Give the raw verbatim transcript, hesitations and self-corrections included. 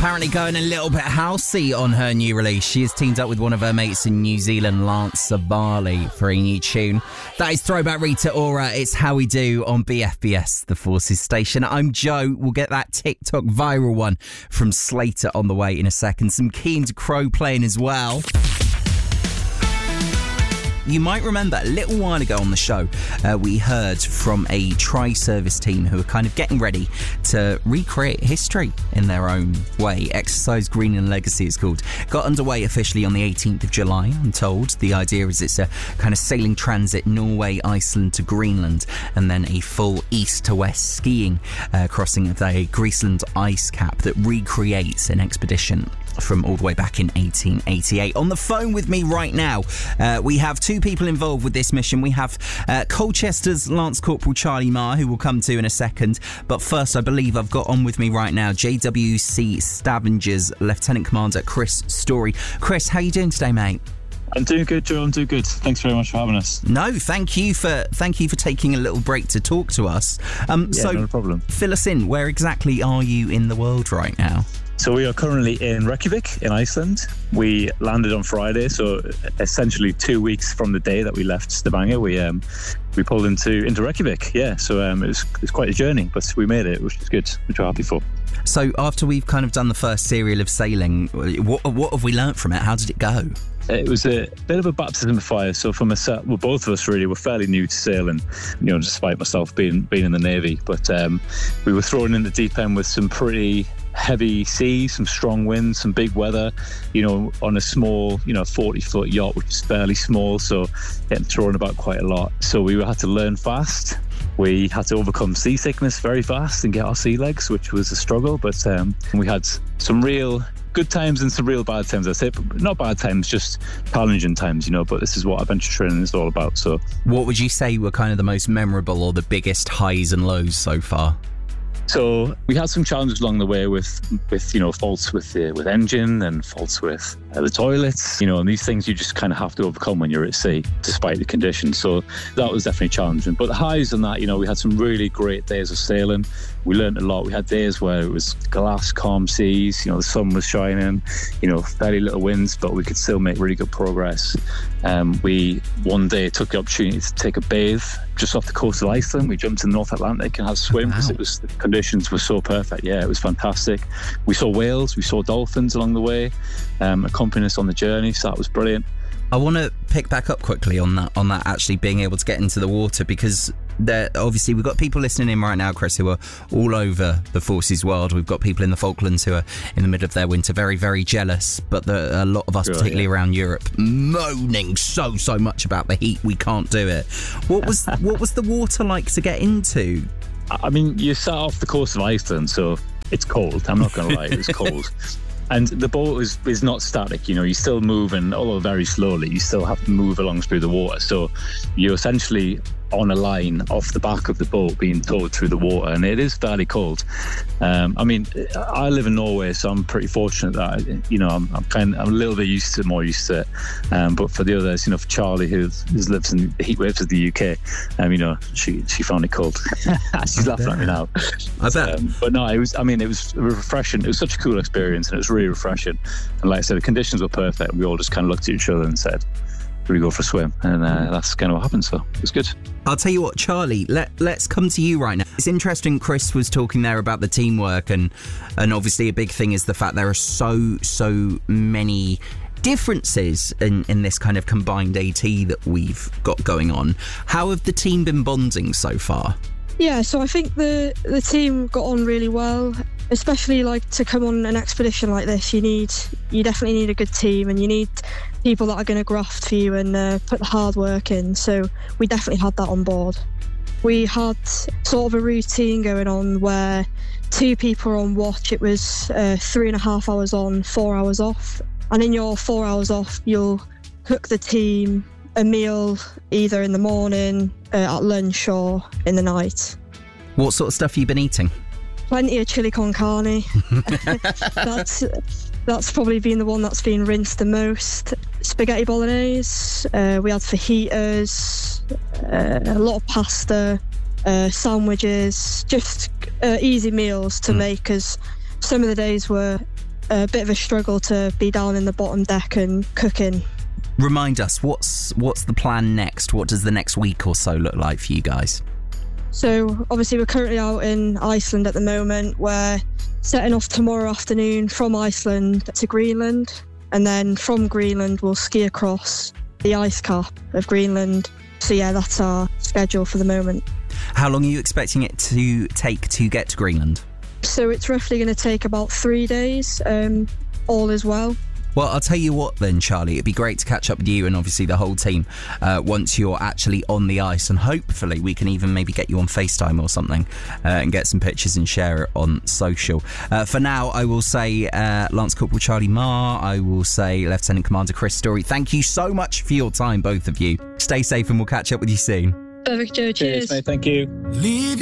Apparently going a little bit housey on her new release. She has teamed up with one of her mates in New Zealand, Lance Sabali, for a new tune. That is Throwback Rita Ora. It's How We Do on B F B S, the Forces station. I'm Joe. We'll get that TikTok viral one from Slater on the way in a second. Some Keen to Crow playing as well. You might remember a little while ago on the show, uh, we heard from a tri-service team who are kind of getting ready to recreate history in their own way. Exercise Greenland Legacy is called. Got underway officially on the eighteenth of July, I'm told. The idea is it's a kind of sailing transit Norway, Iceland to Greenland, and then a full east to west skiing uh, crossing of the Greenland ice cap that recreates an expedition from all the way back in eighteen eighty-eight. On the phone with me right now, uh, we have two people involved with this mission. We have uh, Colchester's Lance Corporal Charlie Marr, who we'll come to in a second. But first, I believe I've got on with me right now J W C Stavanger's Lieutenant Commander Chris Story. Chris, how are you doing today, mate? I'm doing good, Joe. I'm doing good. Thanks very much for having us. No, thank you for thank you for taking a little break to talk to us. Um, yeah, so, no problem. Fill us in. Where exactly are you in the world right now? So we are currently in Reykjavik in Iceland. We landed on Friday, so essentially two weeks from the day that we left Stavanger, we um, we pulled into into Reykjavik. Yeah, so um, it was it was quite a journey, but we made it, which is good, which we're happy for. So after we've kind of done the first serial of sailing, what what have we learnt from it? How did it go? It was a bit of a baptism of fire. So from a set, well, both of us really were fairly new to sailing, you know, despite myself being being in the Navy. But um, we were thrown in the deep end with some pretty heavy seas, some strong winds, some big weather, you know, on a small, you know, forty foot yacht, which is fairly small. So getting thrown about quite a lot. So we had to learn fast. We had to overcome seasickness very fast and get our sea legs, which was a struggle. But um, we had some real good times and some real bad times, I say. Not bad times, just challenging times, you know, but this is what adventure training is all about. So what would you say were kind of the most memorable or the biggest highs and lows so far? So we had some challenges along the way with, with you know, faults with the with engine and faults with uh, the toilets, you know, and these things you just kind of have to overcome when you're at sea, despite the conditions. So that was definitely challenging. But the highs on that, you know, we had some really great days of sailing. We learned a lot. We had days where it was glass, calm seas, you know, the sun was shining, you know, very little winds, but we could still make really good progress. Um, we one day took the opportunity to take a bathe just off the coast of Iceland. We jumped in the North Atlantic and had a swim because wow. it was the conditions were so perfect. Yeah, it was fantastic. We saw whales, we saw dolphins along the way, um, accompanying us on the journey, so that was brilliant. I want to pick back up quickly on that, on that actually being able to get into the water, because there, obviously we've got people listening in right now, Chris, who are all over the Forces world. We've got people in the Falklands who are in the middle of their winter, very, very jealous. But the, a lot of us, sure, particularly yeah. around Europe, moaning so, so much about the heat. We can't do it. What was what was the water like to get into? I mean, you sat off the coast of Iceland, so it's cold. I'm not going to lie, it was cold. And the boat is, is not static, you know, you're still moving, although very slowly, you still have to move along through the water. So you're essentially on a line off the back of the boat being towed through the water, and it is fairly cold. Um, I mean, I live in Norway, so I'm pretty fortunate that, you know, I'm, I'm kind of, I'm a little bit used to, more used to it. Um, but for the others, you know, for Charlie, who, who lives in the heat waves of the U K, um, you know, she she found it cold. She's laughing at me now. I bet. Um, but no, it was, I mean, it was refreshing. It was such a cool experience, and it was really refreshing. And like I said, the conditions were perfect. We all just kind of looked at each other and said, we go for a swim, and uh, that's kind of what happened, so it was good. I'll tell you what, Charlie, let, let's come to you right now. It's interesting, Chris was talking there about the teamwork, and and obviously a big thing is the fact there are so, so many differences in, in this kind of combined AT that we've got going on. How have the team been bonding so far? Yeah, so I think the the team got on really well, especially like to come on an expedition like this. You need, you definitely need a good team, and you need people that are going to graft for you and uh, put the hard work in. So we definitely had that on board. We had sort of a routine going on where two people are on watch. It was uh, three and a half hours on, four hours off. And in your four hours off, you'll cook the team a meal either in the morning, uh, at lunch, or in the night. What sort of stuff have you been eating? Plenty of chili con carne. that's that's probably been the one that's been rinsed the most. Spaghetti bolognese. Uh, we had fajitas, uh, a lot of pasta, uh, sandwiches, just uh, easy meals to mm. make, because some of the days were a bit of a struggle to be down in the bottom deck and cooking. Remind us, what's what's the plan next? What does the next week or so look like for you guys? So obviously we're currently out in Iceland at the moment. We're setting off tomorrow afternoon from Iceland to Greenland, and then from Greenland we'll ski across the ice cap of Greenland. So yeah, that's our schedule for the moment. How long are you expecting it to take to get to Greenland? So it's roughly going to take about three days, um, all as well. Well, I'll tell you what then, Charlie, it'd be great to catch up with you and obviously the whole team uh, once you're actually on the ice, and hopefully we can even maybe get you on FaceTime or something uh, and get some pictures and share it on social. Uh, for now, I will say uh, Lance Corporal Charlie Marr, I will say Lieutenant Commander Chris Story, thank you so much for your time, both of you. Stay safe and we'll catch up with you soon. Perfect, Joe. Cheers. Cheers, mate. Thank you. Leave